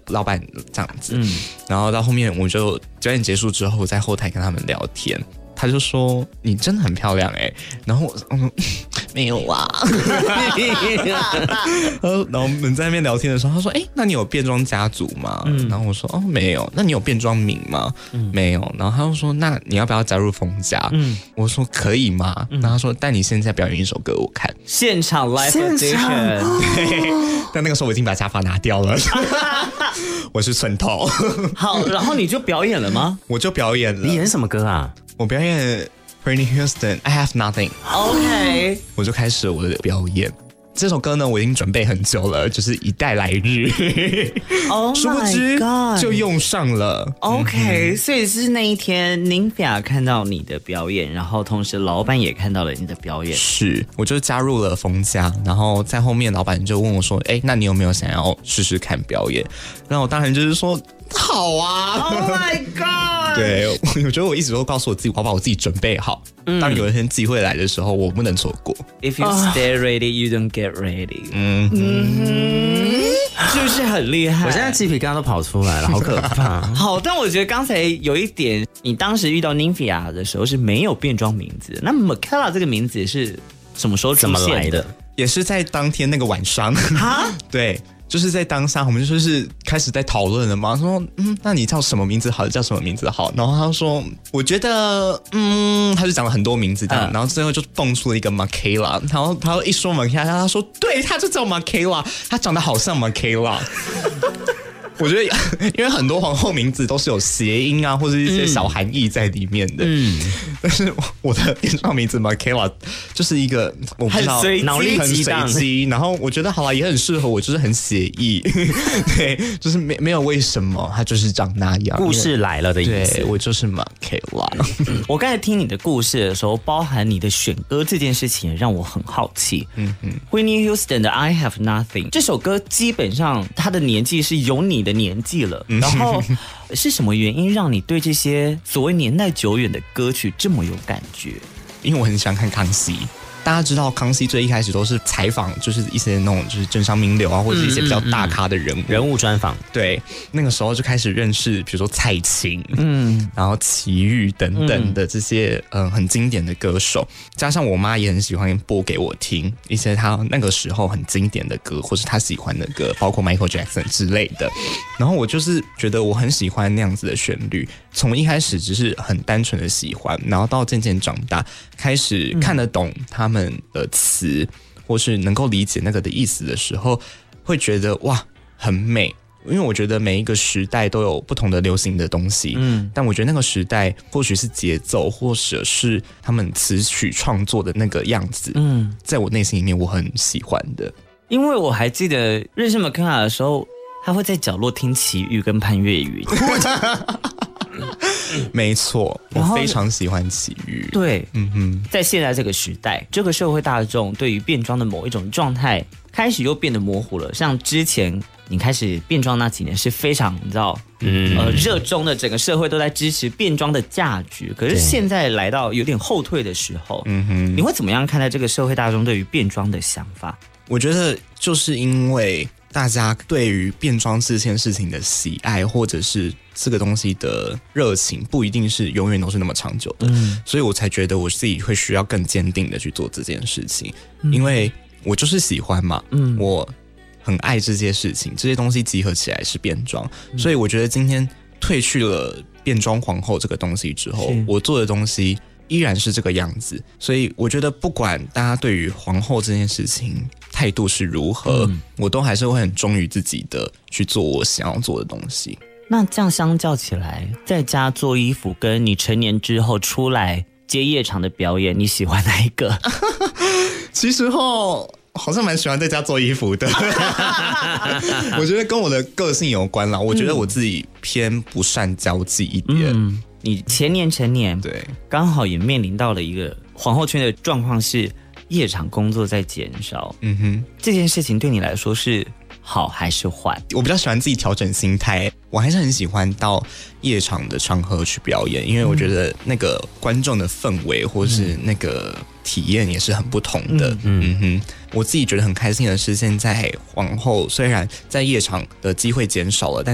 老板这样子。然后到后面我就表演结束之后，在后台跟他们聊天。他就说你真的很漂亮然后我说没有啊然后我们在那边聊天的时候，他说那你有变装家族吗？然后我说没有。那你有变装名吗？没有。然后他就说那你要不要加入疯家？我说可以吗？然后他说但你现在表演一首歌我看， 现场 live audition。 对，但那个时候我已经把假发拿掉了我是寸头好，然后你就表演了吗？ 我就表演了。 你演什么歌啊？ 我表演 Whitney Houston I Have Nothing。 OK， 我就开始了我的表演。这首歌呢我已经准备很久了，就是以待来日殊不知就用上了。 OK， 所以是那一天 Nymphia 看到你的表演，然后同时老板也看到了你的表演。 是，我就加入了疯家，然后在后面老板就问我说那你有没有想要试试看表演？然后我当然就是说好啊。 Oh my god。 对，我觉得我一直都告诉我自己，我要把我自己准备好，当有一天机会来的时候我不能错过。 If you stay ready you don't get ready。 是不是很厉害？ 我现在鸡皮疙瘩都跑出来了，好可怕好，但我觉得刚才有一点，你当时遇到 Nymphia 的时候是没有变装名字，那 Michaela 这个名字是什么时候出现的？ 怎么来的？ 也是在当天那个晚上对，就是在当下我们就是开始在讨论了嘛，说那你叫什么名字好，叫什么名字好？然后他说我觉得他就讲了很多名字这样，然后最后就蹦出了一个 Michaela。 然后他一说 Michaela， 他说对，他就叫 Michaela， 他长得好像 Michaela 我觉得因为很多皇后名字都是有谐音啊或者一些小含义在里面的，但是我的变装名字 Michaela 就是一个我不知道脑力激荡， 然后我觉得好啦，也很适合我，就是很写意对，就是没有为什么，他就是长那样， 故事来了的意思。 对，我就是 Michaela。 我刚才听你的故事的时候，包含你的选歌这件事情，让我很好奇。Whitney Houston 的 I Have Nothing 这首歌，基本上它的年纪是有你的年纪了，然后是什么原因让你对这些所谓年代久远的歌曲这么有感觉？ 因为我很喜欢看康熙。大家知道康熙最一开始都是采访，就是一些那种就是政商名流啊，或者一些比较大咖的人物专访。 对，那个时候就开始认识，比如说蔡琴，然后齐豫等等的这些很经典的歌手。加上我妈也很喜欢播给我听一些她那个时候很经典的歌，或是她喜欢的歌，包括 Michael Jackson 之类的。然后我就是觉得我很喜欢那样子的旋律，从一开始只是很单纯的喜欢，然后到渐渐长大，开始看得懂他们的词，或是能够理解那个的意思的时候，会觉得哇很美。因为我觉得每一个时代都有不同的流行的东西，但我觉得那个时代或许是节奏，或者是他们词曲创作的那个样子，在我内心里面我很喜欢的。 因为我还记得认识 Michaela 的时候，他会在角落听齐豫跟潘越云没错，我非常喜欢齐豫。 对，在现在这个时代，这个社会大众对于变装的某一种状态开始又变得模糊了。像之前你开始变装那几年是非常你知道热衷的，整个社会都在支持变装的价值。可是现在来到有点后退的时候，你会怎么样看待这个社会大众对于变装的想法？ 我觉得就是因为大家对于变装这件事情的喜爱，或者是这个东西的热情，不一定是永远都是那么长久的，所以我才觉得我自己会需要更坚定的去做这件事情，因为我就是喜欢嘛，我很爱这些事情，这些东西集合起来是变装，所以我觉得今天褪去了变装皇后这个东西之后，我做的东西依然是这个样子，所以我觉得不管大家对于皇后这件事情态度是如何，我都还是会很忠于自己的去做我想要做的东西。 那这样相较起来，在家做衣服跟你成年之后出来接夜场的表演，你喜欢哪一个？ 其实好像蛮喜欢在家做衣服的我觉得跟我的个性有关啦，我觉得我自己偏不善交际一点。 你前年成年，对，刚好也面临到了一个皇后圈的状况，是夜场工作在减少。这件事情对你来说是好还是坏？ 我比较喜欢自己调整心态，我还是很喜欢到夜场的场合去表演，因为我觉得那个观众的氛围或是那个体验也是很不同的。我自己觉得很开心的是，现在皇后虽然在夜场的机会减少了，但